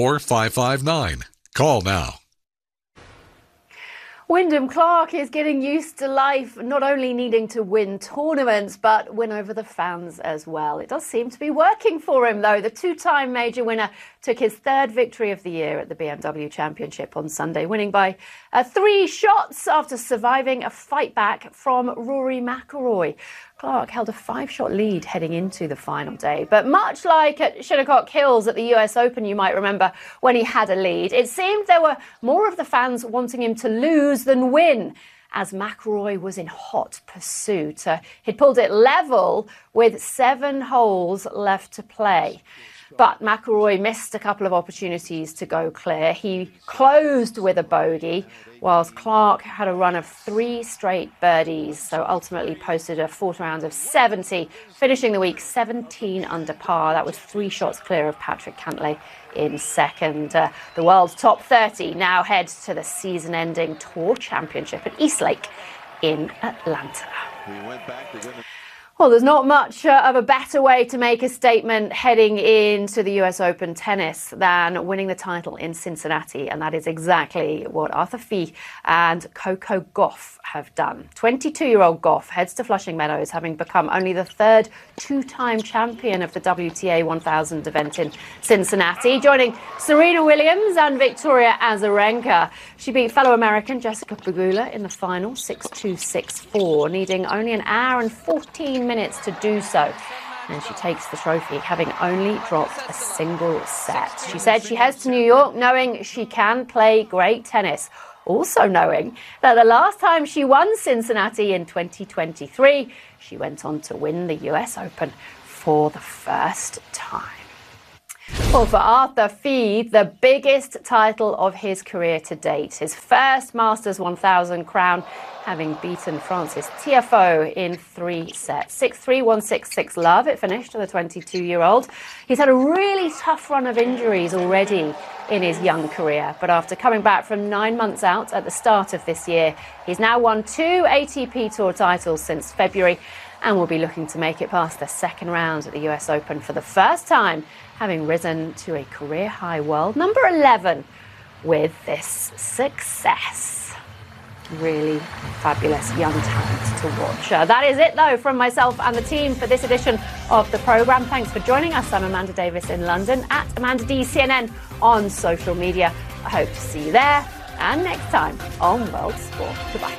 or 559. Call now. Wyndham Clark is getting used to life, not only needing to win tournaments, but win over the fans as well. It does seem to be working for him, though. The two-time major winner took his third victory of the year at the BMW Championship on Sunday, winning by 3 shots after surviving a fight back from Rory McIlroy. Clark held a 5-shot lead heading into the final day. But much like at Shinnecock Hills at the US Open, you might remember, when he had a lead, it seemed there were more of the fans wanting him to lose than win, as McIlroy was in hot pursuit. He'd pulled it level with 7 holes left to play. But McIlroy missed a couple of opportunities to go clear. He closed with a bogey, whilst Clark had a run of 3 straight birdies, so ultimately posted a 4th round of 70, finishing the week 17 under par. That was 3 shots clear of Patrick Cantlay in second. The world's top 30 now heads to the season-ending Tour Championship at Eastlake in Atlanta. Well, there's not much of a better way to make a statement heading into the US Open tennis than winning the title in Cincinnati, and that is exactly what Arthur Fee and Coco Gauff have done. 22-year-old Gauff heads to Flushing Meadows, having become only the 3rd 2-time champion of the WTA 1000 event in Cincinnati, joining Serena Williams and Victoria Azarenka. She beat fellow American Jessica Pegula in the final 6-2, 6-4, needing only an hour and 14 minutes to do so. And she takes the trophy, having only dropped a single set. She said she heads to New York knowing she can play great tennis, also knowing that the last time she won Cincinnati in 2023, she went on to win the US Open for the first time. Well, for Arthur Fee, the biggest title of his career to date, his first Masters 1000 crown, having beaten Francis Tiafoe in 3 sets. 6-3, 1-6, 6-love, it finished for the 22-year-old. He's had a really tough run of injuries already in his young career, but after coming back from 9 months out at the start of this year, he's now won 2 ATP Tour titles since February and will be looking to make it past the second round at the US Open for the first time, having risen to a career-high world number 11 with this success. Really fabulous young talent to watch. That is it, though, from myself and the team for this edition of the programme. Thanks for joining us. I'm Amanda Davis in London, at Amanda D CNN on social media. I hope to see you there and next time on World Sport. Goodbye.